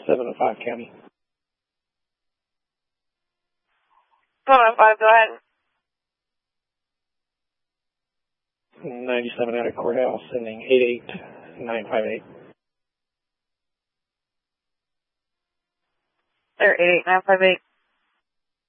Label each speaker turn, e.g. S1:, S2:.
S1: 705 County.
S2: 705, go ahead.
S1: 97 out of courthouse, sending 88958.
S2: There, 88958.